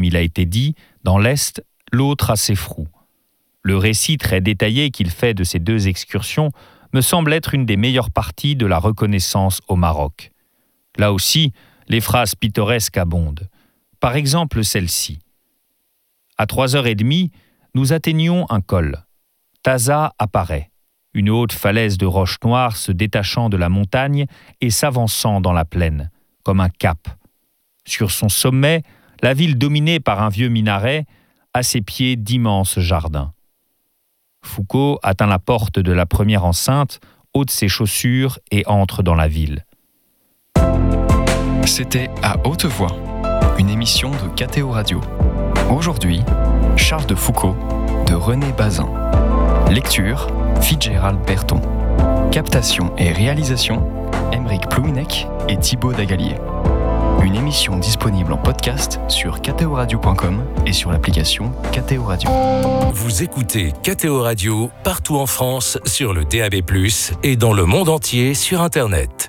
il a été dit, dans l'Est, l'autre à Sefrou. Le récit très détaillé qu'il fait de ces 2 excursions me semble être une des meilleures parties de la reconnaissance au Maroc. Là aussi, les phrases pittoresques abondent. Par exemple, celle-ci. À 3h30, nous atteignions un col. Taza apparaît, une haute falaise de roches noires se détachant de la montagne et s'avançant dans la plaine, comme un cap. Sur son sommet, la ville dominée par un vieux minaret, à ses pieds d'immenses jardins. Foucault atteint la porte de la première enceinte, ôte ses chaussures et entre dans la ville. C'était À Haute Voix, une émission de KTO Radio. Aujourd'hui, Charles de Foucault, de René Bazin. Lecture, Fitzgerald Berton. Captation et réalisation, Aymeric Plouinec et Thibaut Dagalier. Une émission disponible en podcast sur ktoradio.com et sur l'application KTO Radio. Vous écoutez KTO Radio partout en France sur le DAB+, et dans le monde entier sur Internet.